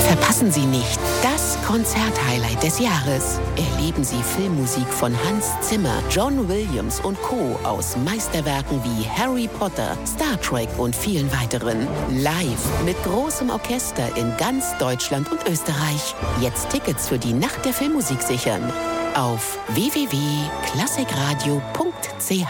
Verpassen Sie nicht das Konzerthighlight des Jahres. Erleben Sie Filmmusik von Hans Zimmer, John Williams und Co. aus Meisterwerken wie Harry Potter, Star Trek und vielen weiteren. Live mit großem Orchester in ganz Deutschland und Österreich. Jetzt Tickets für die Nacht der Filmmusik sichern. Auf www.klassikradio.ch.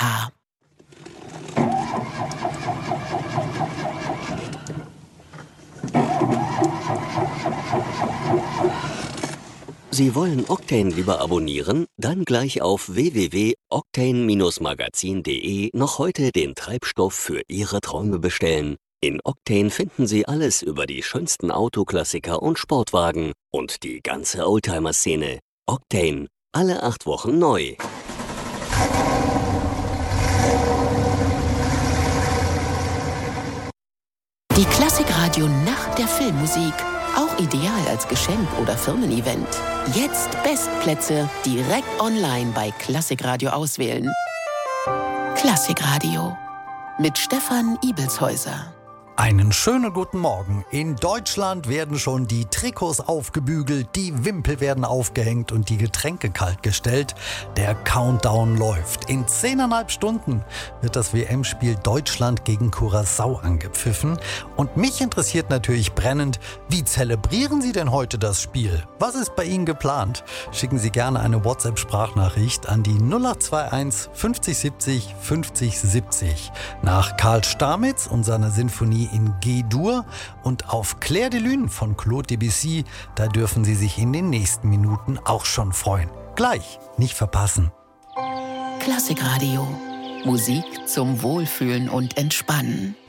Sie wollen Octane lieber abonnieren? Dann gleich auf www.octane-magazin.de noch heute den Treibstoff für Ihre Träume bestellen. In Octane finden Sie alles über die schönsten Autoklassiker und Sportwagen und die ganze Oldtimer-Szene. Octane, alle 8 Wochen neu. Die Klassikradio Nacht der Filmmusik. Auch ideal als Geschenk oder Firmen-Event. Jetzt Bestplätze direkt online bei Klassikradio auswählen. Klassikradio mit Stefan Ibelshäuser. Einen schönen guten Morgen. In Deutschland werden schon die Trikots aufgebügelt, die Wimpel werden aufgehängt und die Getränke kalt gestellt. Der Countdown läuft. In 10,5 Stunden wird das WM-Spiel Deutschland gegen Curaçao angepfiffen. Und mich interessiert natürlich brennend, wie zelebrieren Sie denn heute das Spiel? Was ist bei Ihnen geplant? Schicken Sie gerne eine WhatsApp-Sprachnachricht an die 0821 50 70 50 70 nach Karl Stamitz und seiner Sinfonie in G-Dur und auf Clair de Lune von Claude Debussy. Da dürfen Sie sich in den nächsten Minuten auch schon freuen. Gleich, nicht verpassen. Klassikradio. Musik zum Wohlfühlen und Entspannen.